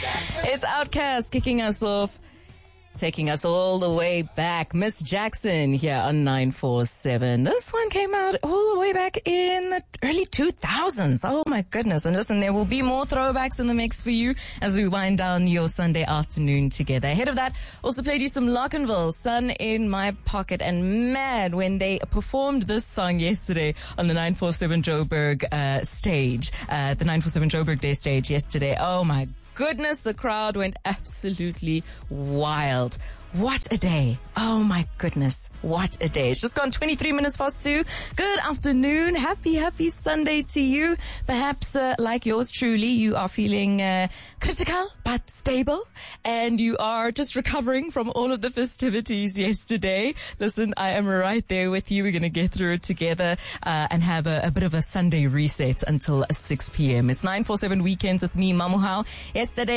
It's Outkast kicking us off, taking us all the way back. Miss Jackson here on 947. This one came out all the way back in the early 2000s. Oh my goodness. And listen, there will be more throwbacks in the mix for you as we wind down your Sunday afternoon together. Ahead of that, also played you some Lockenville, Sun in My Pocket. And man, when they performed this song yesterday on the 947 Joburg stage, the 947 Joburg Day stage yesterday, oh my goodness, the crowd went absolutely wild. What a day. Oh my goodness. What a day. It's just gone 23 minutes past 2. Good afternoon. Happy Sunday to you. Perhaps, like yours truly, you are feeling, critical but stable, and you are just recovering from all of the festivities yesterday. Listen, I am right there with you. We're going to get through it together, and have a bit of a Sunday reset until 6 p.m. It's 947 Weekends with me, Mamuhao. Yesterday,